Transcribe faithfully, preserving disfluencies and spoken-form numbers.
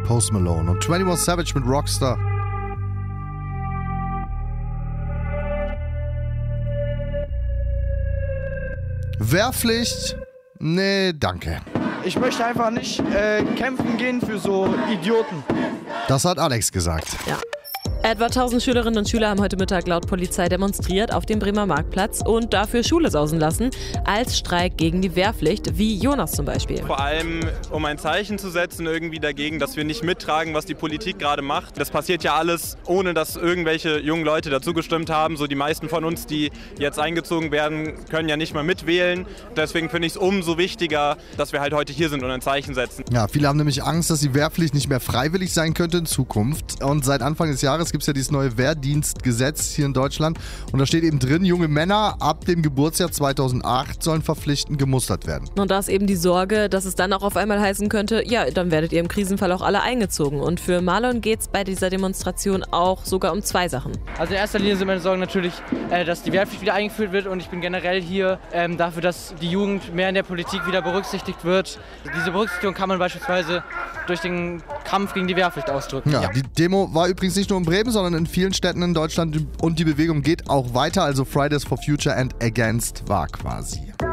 Post Malone und einundzwanzig Savage mit Rockstar. Wehrpflicht? Nee, danke. Ich möchte einfach nicht äh, kämpfen gehen für so Idioten. Das hat Alex gesagt. Ja. Etwa tausend Schülerinnen und Schüler haben heute Mittag laut Polizei demonstriert auf dem Bremer Marktplatz und dafür Schule sausen lassen, als Streik gegen die Wehrpflicht, wie Jonas zum Beispiel. Vor allem, um ein Zeichen zu setzen irgendwie dagegen, dass wir nicht mittragen, was die Politik gerade macht. Das passiert ja alles, ohne dass irgendwelche jungen Leute dazugestimmt haben. So die meisten von uns, die jetzt eingezogen werden, können ja nicht mal mitwählen. Deswegen finde ich es umso wichtiger, dass wir halt heute hier sind und ein Zeichen setzen. Ja, viele haben nämlich Angst, dass die Wehrpflicht nicht mehr freiwillig sein könnte in Zukunft. Und seit Anfang des Jahres gibt es ja dieses neue Wehrdienstgesetz hier in Deutschland. Und da steht eben drin, junge Männer ab dem Geburtsjahr zweitausendacht sollen verpflichtend gemustert werden. Und da ist eben die Sorge, dass es dann auch auf einmal heißen könnte, ja, dann werdet ihr im Krisenfall auch alle eingezogen. Und für Marlon geht es bei dieser Demonstration auch sogar um zwei Sachen. Also in erster Linie sind meine Sorgen natürlich, äh, dass die Wehrpflicht wieder eingeführt wird und ich bin generell hier ähm, dafür, dass die Jugend mehr in der Politik wieder berücksichtigt wird. Diese Berücksichtigung kann man beispielsweise durch den Kampf gegen die Wehrpflicht ausdrücken. Ja, ja. Die Demo war übrigens nicht nur in Bremen, sondern in vielen Städten in Deutschland und die Bewegung geht auch weiter. Also Fridays for Future and Against war quasi.